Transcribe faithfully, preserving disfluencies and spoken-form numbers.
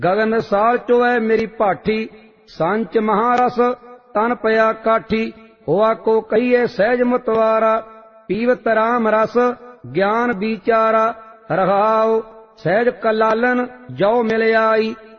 ਗगन साल चोए मेरी भाठी, संच महारस तन पया काठी। होआ को कहिए सहज मतवारा, पीवत राम रस ज्ञान विचारा। रहाओ सहज कलालन जो मिल आई,